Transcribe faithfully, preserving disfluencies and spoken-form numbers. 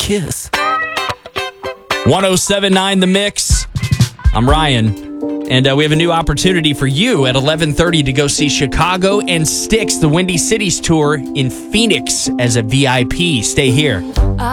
kiss. one oh seven point nine The Mix. I'm Ryan. And uh, we have a new opportunity for you at eleven thirty to go see Chicago and Styx, the Windy Cities Tour in Phoenix as a V I P. Stay here.